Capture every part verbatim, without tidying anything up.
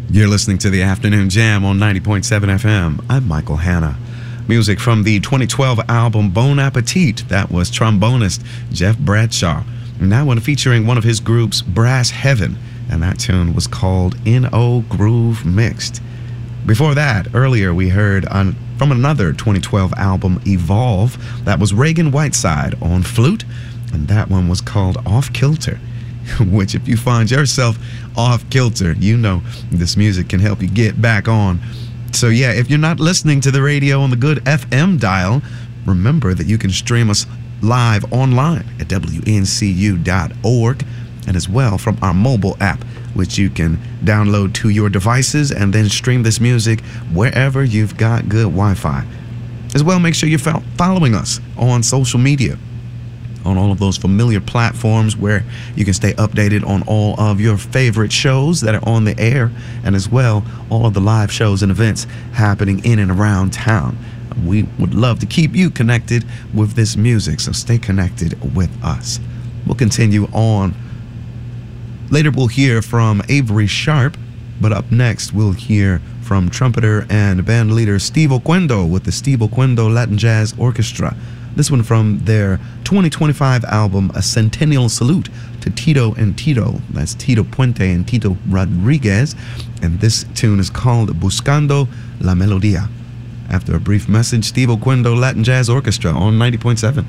You're listening to the Afternoon Jam on ninety point seven F M. I'm Michael Hanna. Music from the twenty twelve album Bon Appetit. That was trombonist Jeff Bradshaw. And that one featuring one of his groups, Brass Heaven. And that tune was called N O Groove Mixed. Before that, earlier we heard on, from another twenty twelve album, Evolve. That was Reagan Whiteside on flute. And that one was called Off Kilter. Which, if you find yourself off kilter, you know this music can help you get back on. So yeah, if you're not listening to the radio on the good F M dial, remember that you can stream us live online at W N C U dot org, and as well from our mobile app, which you can download to your devices and then stream this music wherever you've got good Wi-Fi. As well, make sure you're following us on social media, on all of those familiar platforms where you can stay updated on all of your favorite shows that are on the air, and as well all of the live shows and events happening in and around town. We would love to keep you connected with this music, so stay connected with us. We'll continue on. Later we'll hear from Avery Sharp, but up next we'll hear from trumpeter and band leader Steve Oquendo with the Steve Oquendo Latin Jazz Orchestra. This one from their twenty twenty-five album, A Centennial Salute to Tito and Tito. That's Tito Puente and Tito Rodriguez. And this tune is called Buscando la Melodía. After a brief message, Steve Oquendo Latin Jazz Orchestra on ninety point seven.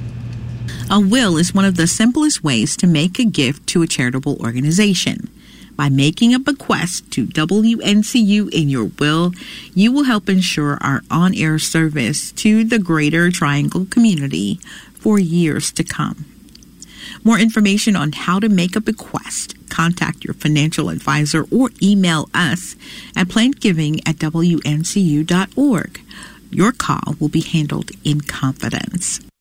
A will is one of the simplest ways to make a gift to a charitable organization. By making a bequest to W N C U in your will, you will help ensure our on-air service to the Greater Triangle community for years to come. More information on how to make a bequest, contact your financial advisor or email us at plantgiving at W N C U dot org. Your call will be handled in confidence.